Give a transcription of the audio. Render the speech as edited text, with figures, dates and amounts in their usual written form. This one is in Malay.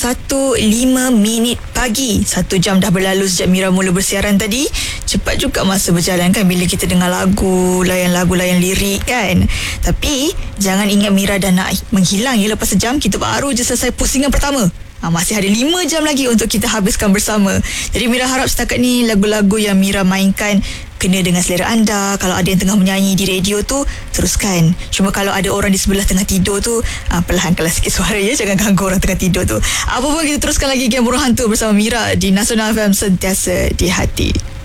1.05 pagi. 1 jam dah berlalu sejak Mira mula bersiaran tadi. Cepat juga masa berjalan kan bila kita dengar lagu, layan lirik kan. Tapi jangan ingat Mira dah nak menghilang ya. Lepas sejam kita baru je selesai pusingan pertama. Masih ada 5 jam lagi untuk kita habiskan bersama. Jadi Mira harap setakat ni lagu-lagu yang Mira mainkan kena dengan selera anda. Kalau ada yang tengah menyanyi di radio tu, teruskan. Cuma kalau ada orang di sebelah tengah tidur tu, perlahankanlah sikit suara ya. Jangan ganggu orang tengah tidur tu. Apa pun kita teruskan lagi Game Burung Hantu bersama Mira di Nasional FM, sentiasa di hati.